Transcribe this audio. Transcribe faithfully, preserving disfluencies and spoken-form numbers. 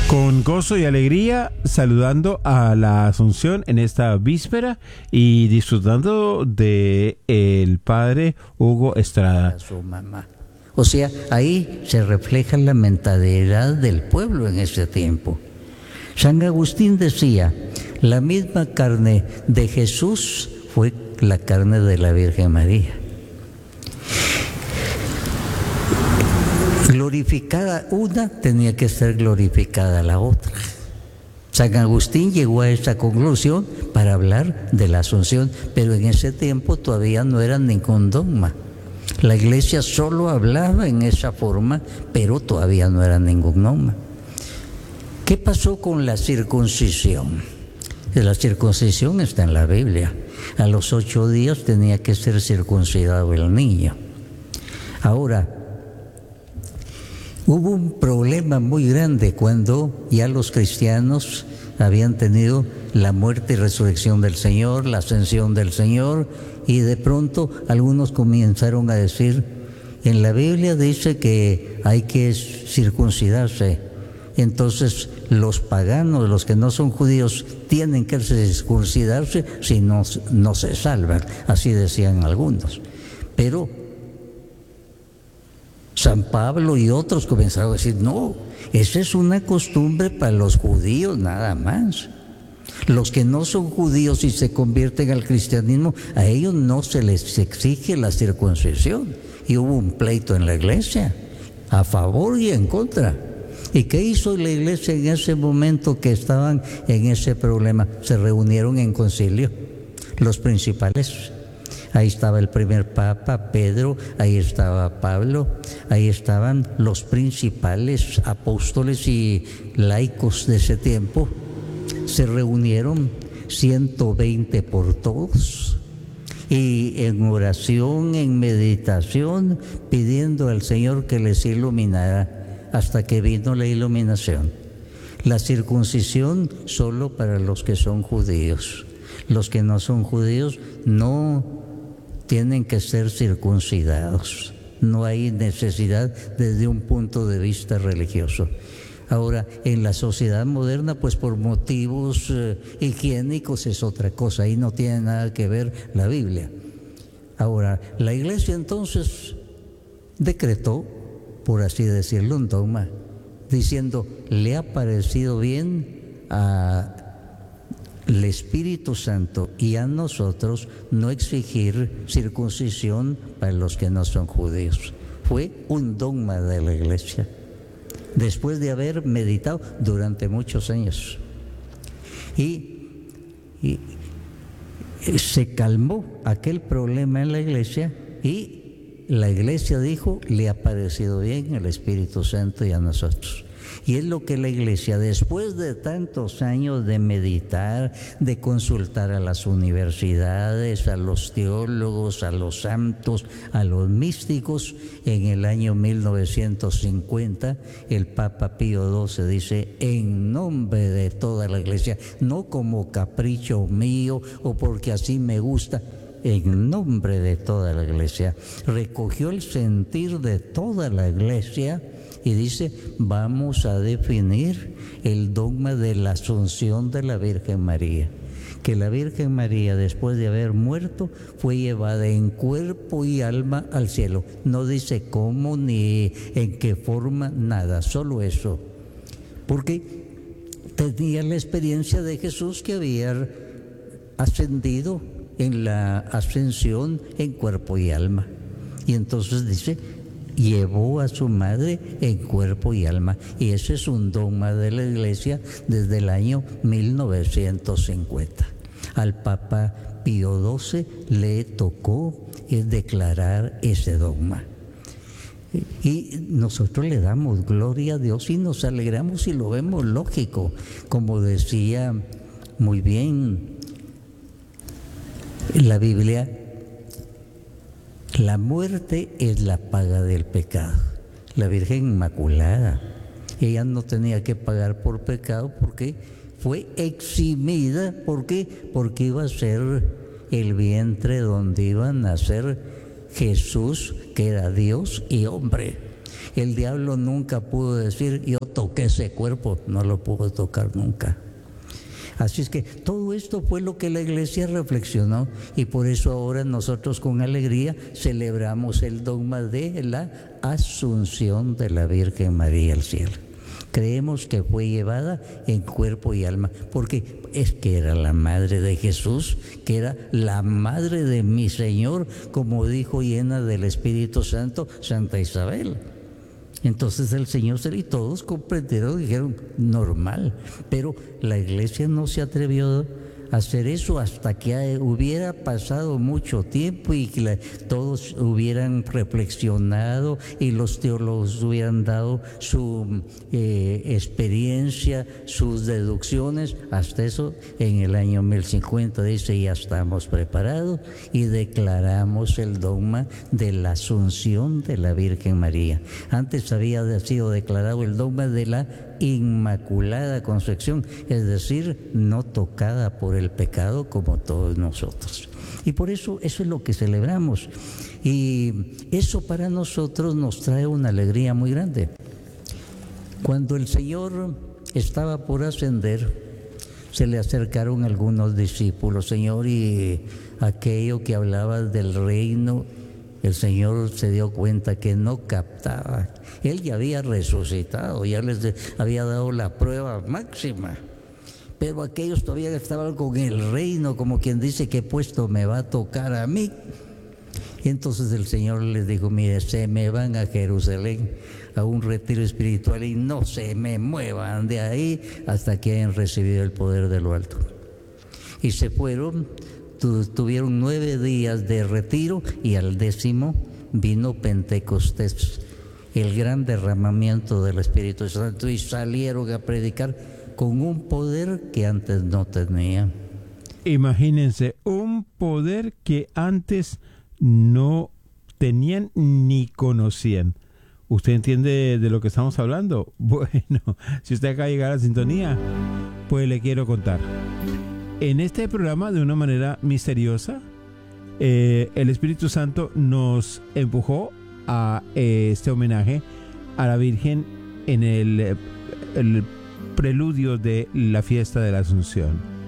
Con gozo y alegría, saludando a la Asunción en esta víspera y disfrutando de el padre Hugo Estrada. A su mamá. O sea, ahí se refleja la mentalidad del pueblo en ese tiempo. San Agustín decía, la misma carne de Jesús fue la carne de la Virgen María. Glorificada una, tenía que ser glorificada la otra. San Agustín llegó a esa conclusión para hablar de la Asunción, pero en ese tiempo todavía no era ningún dogma. La Iglesia solo hablaba en esa forma, pero todavía no era ningún dogma. ¿Qué pasó con la circuncisión? La circuncisión está en la Biblia. A los ocho días tenía que ser circuncidado el niño. Ahora, hubo un problema muy grande cuando ya los cristianos habían tenido la muerte y resurrección del Señor, la ascensión del Señor, y de pronto algunos comenzaron a decir, en la Biblia dice que hay que circuncidarse, entonces los paganos, los que no son judíos, tienen que circuncidarse, si no, no se salvan, así decían algunos. Pero San Pablo y otros comenzaron a decir, no, esa es una costumbre para los judíos nada más. Los que no son judíos y se convierten al cristianismo, a ellos no se les exige la circuncisión. Y hubo un pleito en la iglesia, a favor y en contra. ¿Y qué hizo la iglesia en ese momento que estaban en ese problema? Se reunieron en concilio, los principales. Ahí estaba el primer papa, Pedro, ahí estaba Pablo, ahí estaban los principales apóstoles y laicos de ese tiempo. Se reunieron ciento veinte por todos y en oración, en meditación, pidiendo al Señor que les iluminara hasta que vino la iluminación. La circuncisión solo para los que son judíos. Los que no son judíos no tienen que ser circuncidados. No hay necesidad desde un punto de vista religioso. Ahora, en la sociedad moderna, pues por motivos eh, higiénicos es otra cosa, ahí no tiene nada que ver la Biblia. Ahora, la Iglesia entonces decretó, por así decirlo, un dogma, diciendo, le ha parecido bien a el Espíritu Santo y a nosotros no exigir circuncisión para los que no son judíos. Fue un dogma de la Iglesia, después de haber meditado durante muchos años. Y, y se calmó aquel problema en la Iglesia y la Iglesia dijo, le ha parecido bien el Espíritu Santo y a nosotros. Y es lo que la Iglesia, después de tantos años de meditar, de consultar a las universidades, a los teólogos, a los santos, a los místicos, en el año mil novecientos cincuenta, el Papa Pío doce dice, en nombre de toda la Iglesia, no como capricho mío o porque así me gusta, en nombre de toda la Iglesia, recogió el sentir de toda la Iglesia y dice, vamos a definir el dogma de la Asunción de la Virgen María. Que la Virgen María, después de haber muerto, fue llevada en cuerpo y alma al cielo. No dice cómo ni en qué forma, nada, solo eso. Porque tenía la experiencia de Jesús que había ascendido en la ascensión en cuerpo y alma. Y entonces dice, llevó a su madre en cuerpo y alma. Y ese es un dogma de la Iglesia desde el año mil novecientos cincuenta. Al Papa Pío doce le tocó declarar ese dogma. Y nosotros le damos gloria a Dios y nos alegramos y lo vemos lógico. Como decía muy bien la Biblia, la muerte es la paga del pecado. La Virgen Inmaculada, ella no tenía que pagar por pecado porque fue eximida. ¿Por qué? Porque iba a ser el vientre donde iba a nacer Jesús, que era Dios y hombre. El diablo nunca pudo decir, yo toqué ese cuerpo, no lo pudo tocar nunca. Así es que todo esto fue lo que la iglesia reflexionó, y por eso ahora nosotros con alegría celebramos el dogma de la Asunción de la Virgen María al cielo. Creemos que fue llevada en cuerpo y alma, porque es que era la madre de Jesús, que era la madre de mi Señor, como dijo llena del Espíritu Santo Santa Isabel. Entonces el Señor y todos comprendieron, dijeron, normal, pero la iglesia no se atrevió a hacer eso hasta que hubiera pasado mucho tiempo y que la, todos hubieran reflexionado y los teólogos hubieran dado su eh, experiencia, sus deducciones. Hasta eso, en el año mil cincuenta dice, ya estamos preparados y declaramos el dogma de la Asunción de la Virgen María. Antes había sido declarado el dogma de la Inmaculada Concepción, es decir, no tocada por el pecado como todos nosotros. Y por eso, eso es lo que celebramos. Y eso para nosotros nos trae una alegría muy grande. Cuando el Señor estaba por ascender, se le acercaron algunos discípulos, Señor, y aquello que hablaba del reino, el Señor se dio cuenta que no captaba. Él ya había resucitado, ya les de, había dado la prueba máxima. Pero aquellos todavía estaban con el reino, como quien dice, ¿qué puesto me va a tocar a mí? Y entonces el Señor les dijo, mire, se me van a Jerusalén a un retiro espiritual y no se me muevan de ahí hasta que hayan recibido el poder de lo alto. Y se fueron, tu, tuvieron nueve días de retiro y al décimo vino Pentecostés, el gran derramamiento del Espíritu Santo, y salieron a predicar con un poder que antes no tenían. Imagínense, un poder que antes no tenían ni conocían. ¿Usted entiende de lo que estamos hablando? Bueno, si usted acaba de llegar a la sintonía, pues le quiero contar. En este programa, de una manera misteriosa, eh, el Espíritu Santo nos empujó a eh, este homenaje a la Virgen en el, el preludio de la fiesta de la Asunción.